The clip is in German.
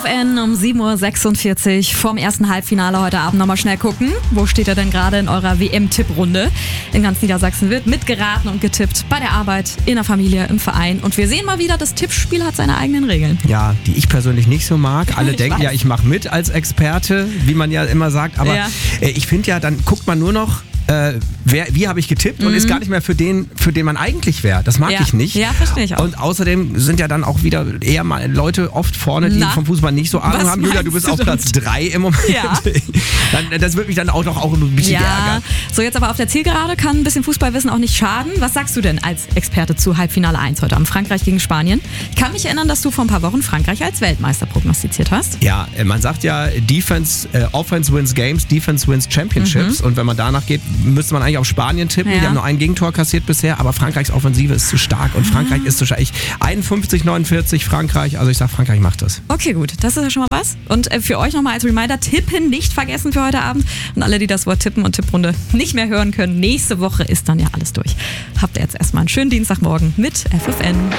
FFN um 7.46 Uhr vorm ersten Halbfinale heute Abend nochmal schnell gucken. Wo steht er denn gerade in eurer WM-Tipprunde? In ganz Niedersachsen wird mitgeraten und getippt. Bei der Arbeit, in der Familie, im Verein. Und wir sehen mal wieder, das Tippspiel hat seine eigenen Regeln. Ja, die ich persönlich nicht so mag. Alle denken ja, ich mache mit als Experte, wie man ja immer sagt. Aber ich finde ja, dann guckt man nur noch, wie habe ich getippt und ist gar nicht mehr für den man eigentlich wäre. Das mag ich nicht. Ja, verstehe ich auch. Und außerdem sind ja dann auch wieder eher mal Leute oft vorne, die vom Fußball nicht so Ahnung haben. Julia, du bist auf Platz 3 im Moment. Ja. Das würde mich dann auch noch ein bisschen ärgern. So, jetzt aber auf der Zielgerade kann ein bisschen Fußballwissen auch nicht schaden. Was sagst du denn als Experte zu Halbfinale 1 heute Abend? Frankreich gegen Spanien. Ich kann mich erinnern, dass du vor ein paar Wochen Frankreich als Weltmeister prognostiziert hast. Ja, man sagt ja, Offense wins Games, Defense wins Championships. Und wenn man danach geht, müsste man eigentlich auf Spanien tippen. Die haben nur ein Gegentor kassiert bisher, aber Frankreichs Offensive ist zu stark und Frankreich ist zu stark. 51-49 Frankreich, also ich sage, Frankreich macht das. Okay, gut, das ist ja schon mal was. Und für euch nochmal als Reminder, tippen nicht vergessen für heute Abend. Und alle, die das Wort Tippen und Tipprunde nicht mehr hören können, nächste Woche ist dann ja alles durch. Habt ihr jetzt erstmal einen schönen Dienstagmorgen mit FFN.